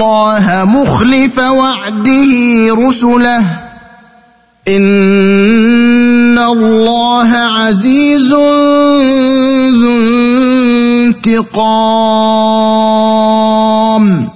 الله مخلف وعده رسله إن الله عزيز ذو انتقام